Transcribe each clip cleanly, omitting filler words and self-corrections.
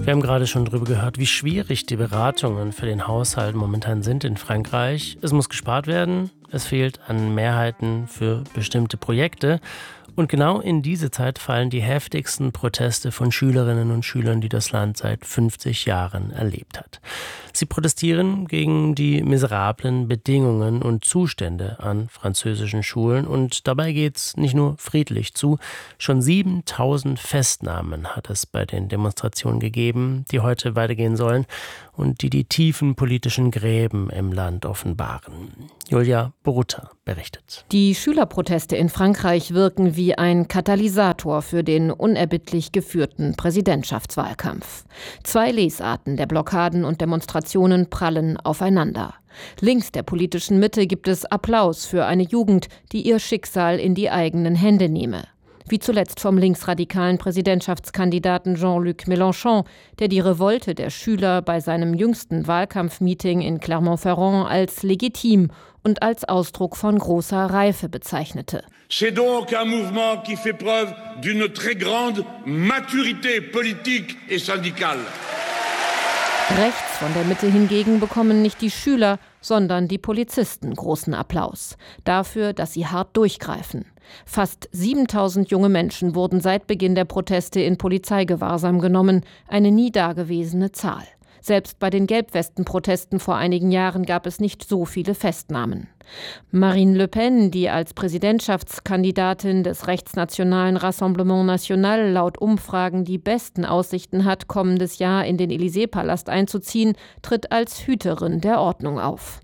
Wir haben gerade schon darüber gehört, wie schwierig die Beratungen für den Haushalt momentan sind in Frankreich. Es muss gespart werden, es fehlt an Mehrheiten für bestimmte Projekte. Und genau in diese Zeit fallen die heftigsten Proteste von Schülerinnen und Schülern, die das Land seit 50 Jahren erlebt hat. Sie protestieren gegen die miserablen Bedingungen und Zustände an französischen Schulen. Und dabei geht's nicht nur friedlich zu. Schon 7.000 Festnahmen hat es bei den Demonstrationen gegeben, die heute weitergehen sollen und die tiefen politischen Gräben im Land offenbaren. Julia Borutta berichtet. Die Schülerproteste in Frankreich wirken wie ein Katalysator für den unerbittlich geführten Präsidentschaftswahlkampf. 2 Lesarten der Blockaden und Demonstrationen prallen aufeinander. Links der politischen Mitte gibt es Applaus für eine Jugend, die ihr Schicksal in die eigenen Hände nehme. Wie zuletzt vom linksradikalen Präsidentschaftskandidaten Jean-Luc Mélenchon, der die Revolte der Schüler bei seinem jüngsten Wahlkampfmeeting in Clermont-Ferrand als legitim und als Ausdruck von großer Reife bezeichnete. C'est donc un mouvement qui fait preuve d'une très grande maturité politique et syndicale. Rechts von der Mitte hingegen bekommen nicht die Schüler, sondern die Polizisten großen Applaus. Dafür, dass sie hart durchgreifen. Fast 7.000 junge Menschen wurden seit Beginn der Proteste in Polizeigewahrsam genommen, eine nie dagewesene Zahl. Selbst bei den Gelbwesten-Protesten vor einigen Jahren gab es nicht so viele Festnahmen. Marine Le Pen, die als Präsidentschaftskandidatin des rechtsnationalen Rassemblement National laut Umfragen die besten Aussichten hat, kommendes Jahr in den Élysée-Palast einzuziehen, tritt als Hüterin der Ordnung auf.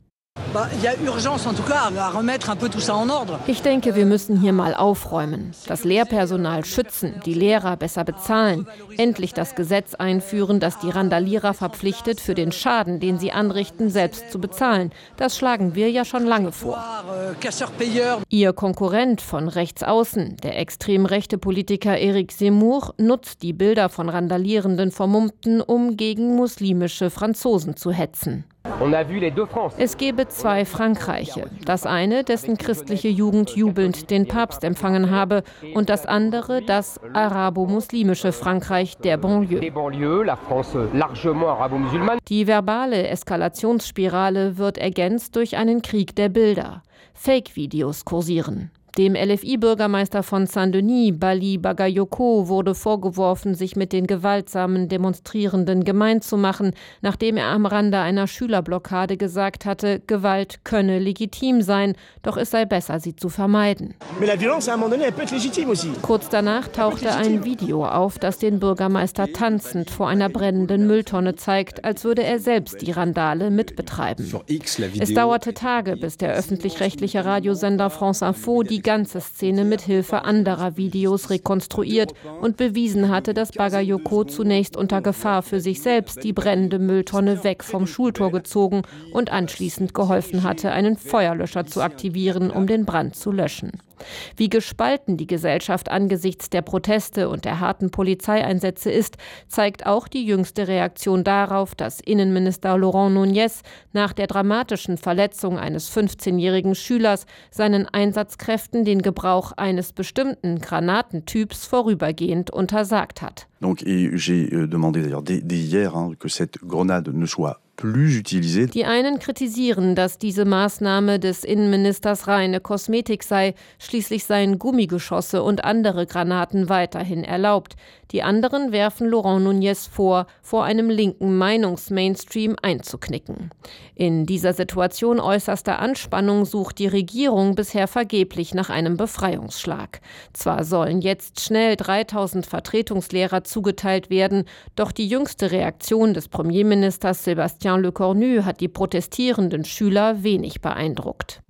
Ich denke, wir müssen hier mal aufräumen, das Lehrpersonal schützen, die Lehrer besser bezahlen, endlich das Gesetz einführen, das die Randalierer verpflichtet, für den Schaden, den sie anrichten, selbst zu bezahlen. Das schlagen wir ja schon lange vor. Ihr Konkurrent von rechts außen, der extrem rechte Politiker Éric Zemmour, nutzt die Bilder von randalierenden Vermummten, um gegen muslimische Franzosen zu hetzen. Es gebe 2 Frankreiche. Das eine, dessen christliche Jugend jubelnd den Papst empfangen habe, und das andere, das arabo-muslimische Frankreich der Banlieue. Die verbale Eskalationsspirale wird ergänzt durch einen Krieg der Bilder. Fake-Videos kursieren. Dem LFI-Bürgermeister von Saint-Denis, Bali Bagayoko, wurde vorgeworfen, sich mit den gewaltsamen Demonstrierenden gemein zu machen, nachdem er am Rande einer Schülerblockade gesagt hatte, Gewalt könne legitim sein, doch es sei besser, sie zu vermeiden. Kurz danach tauchte ein Video auf, das den Bürgermeister tanzend vor einer brennenden Mülltonne zeigt, als würde er selbst die Randale mitbetreiben. Es dauerte Tage, bis der öffentlich-rechtliche Radiosender France Info die ganze Szene mit Hilfe anderer Videos rekonstruiert und bewiesen hatte, dass Bagayoko zunächst unter Gefahr für sich selbst die brennende Mülltonne weg vom Schultor gezogen und anschließend geholfen hatte, einen Feuerlöscher zu aktivieren, um den Brand zu löschen. Wie gespalten die Gesellschaft angesichts der Proteste und der harten Polizeieinsätze ist, zeigt auch die jüngste Reaktion darauf, dass Innenminister Laurent Nunez nach der dramatischen Verletzung eines 15-jährigen Schülers seinen Einsatzkräften den Gebrauch eines bestimmten Granatentyps vorübergehend untersagt hat. Donc, j'ai demandé d'ailleurs dès hier que cette grenade ne soit plus utilisée. Die einen kritisieren, dass diese Maßnahme des Innenministers reine Kosmetik sei. Schließlich seien Gummigeschosse und andere Granaten weiterhin erlaubt. Die anderen werfen Laurent Nunez vor einem linken Meinungsmainstream einzuknicken. In dieser Situation äußerster Anspannung sucht die Regierung bisher vergeblich nach einem Befreiungsschlag. Zwar sollen jetzt schnell 3.000 Vertretungslehrer zugeteilt werden, doch die jüngste Reaktion des Premierministers Sébastien Lecornu hat die protestierenden Schüler wenig beeindruckt.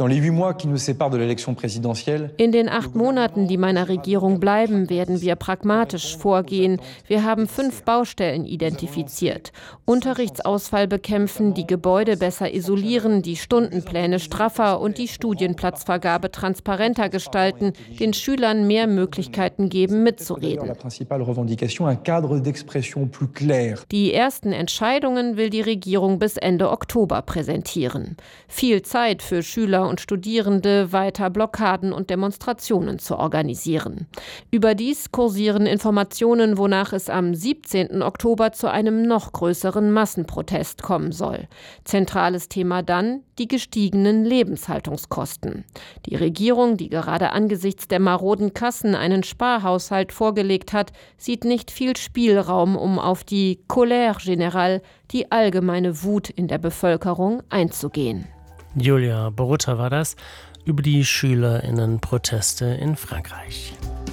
In den 8 Monaten, die meiner Regierung bleiben, werden wir pragmatisch vorgehen. Wir haben 5 Baustellen identifiziert. Unterrichtsausfall bekämpfen, die Gebäude besser isolieren, die Stundenpläne straffer und die Studienplatzvergabe transparenter gestalten, den Schülern mehr Möglichkeiten geben, mitzureden. Die ersten Entscheidungen will die Regierung Regierung bis Ende Oktober präsentieren. Viel Zeit für Schüler und Studierende, weiter Blockaden und Demonstrationen zu organisieren. Überdies kursieren Informationen, wonach es am 17. Oktober zu einem noch größeren Massenprotest kommen soll. Zentrales Thema dann die gestiegenen Lebenshaltungskosten. Die Regierung, die gerade angesichts der maroden Kassen einen Sparhaushalt vorgelegt hat, sieht nicht viel Spielraum, um auf die Colère générale, die allgemeine Wut in der Bevölkerung, einzugehen. Julia Borutta war das über die SchülerInnen-Proteste in Frankreich.